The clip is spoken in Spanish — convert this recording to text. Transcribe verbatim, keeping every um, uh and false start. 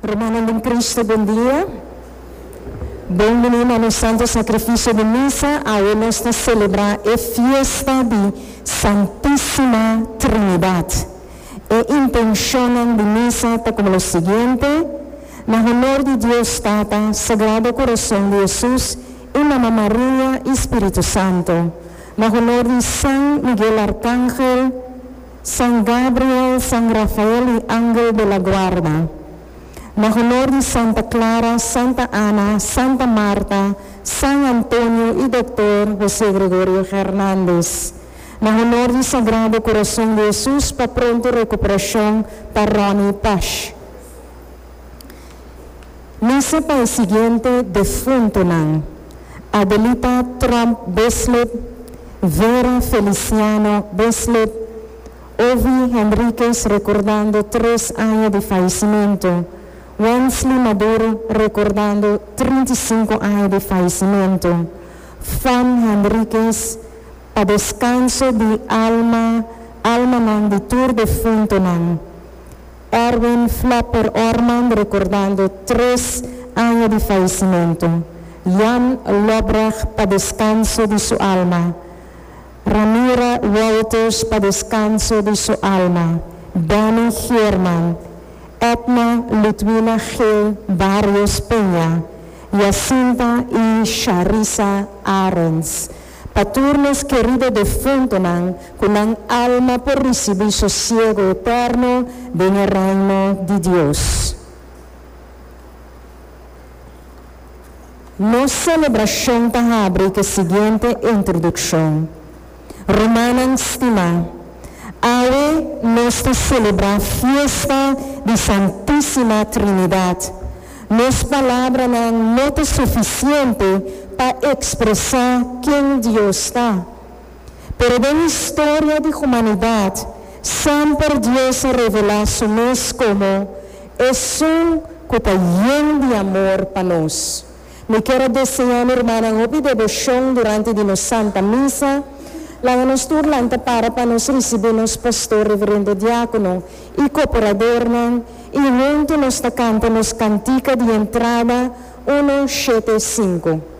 Hermanos en Cristo, buen día. Bienvenidos a nuestro santo sacrificio de misa. Hoy nos celebra la fiesta de Santísima Trinidad. E intencionan de misa está como lo siguiente: en honor de Dios Tata, Sagrado Corazón de Jesús y Mamá María y Espíritu Santo. En honor de San Miguel Arcángel, San Gabriel, San Rafael y Ángel de la Guarda. En honor de Santa Clara, Santa Ana, Santa Marta, San Antonio y Doctor José Gregorio Hernández. En honor del Sagrado Corazón de Jesús, para pronto recuperación para Ronnie Pash. Misa para el siguiente defunto: Adelita Trump Besley, Vera Feliciano Besley, Ovi Enríquez recordando tres años de fallecimiento. Wensley Maduro recordando treinta y cinco años de fallecimiento. Fan Enríquez, a descanso de alma, alma nan de tur defunto nan. Erwin Flapper Orman recordando tres años de fallecimiento. Jan Lobrecht, para descanso de su alma. Ramira Walters, para descanso de su alma. Danny German, Edna Ludwina Gil Barrios Peña, Jacinta y Charissa Arens. Paturnos queridos defuntos con un alma por recibir sosiego eterno en el reino de Dios. Nos celebración abre que siguiente introducción. Romana estima. Hoy nos celebra fiesta de Santísima Trinidad. Nos palabras no es suficiente para expresar quién Dios está. Pero en la historia de la humanidad, siempre Dios se revela su mes como es un que está lleno de amor para nosotros. Me quiero desear, hermana, hoy devoción durante la Santa Misa. La nos turlanta para para nos recibir nos pastor, reverendo diácono y cooperador, y junto nos canta nos cantica de entrada uno, siete, cinco.